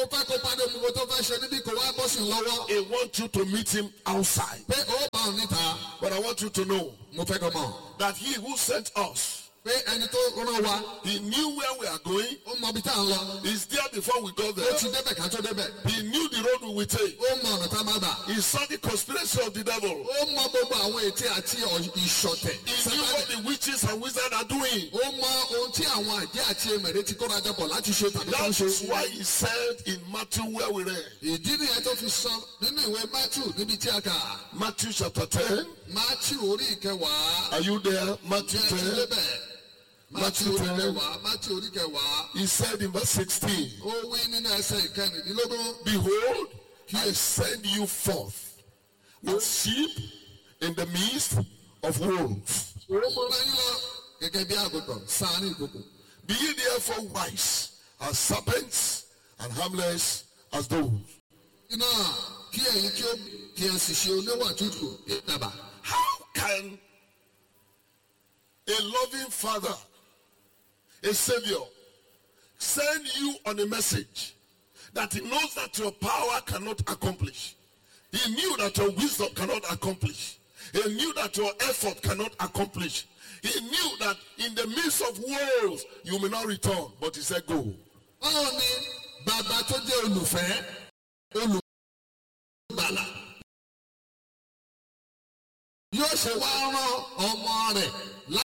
He wants you to meet him outside. But I want you to know that he who sent us, he knew where we are going. He's there before we got there. He knew the road we will take. He saw the conspiracy of the devil. He knew what the witches and wizards are doing. That is why he said in Matthew where we read. Matthew chapter 10. Are you there? Matthew 10. Matthew 10. He said in verse 16. Behold, I send you forth as sheep in the midst of wolves. Be ye therefore wise as serpents and harmless as doves. How can a loving father, a savior, send you on a message that he knows that your power cannot accomplish? He knew that your wisdom cannot accomplish. He knew that your effort cannot accomplish. He knew that in the midst of wolves you may not return, but he said go. Yóò ṣe wá rán ọmọ rẹ̀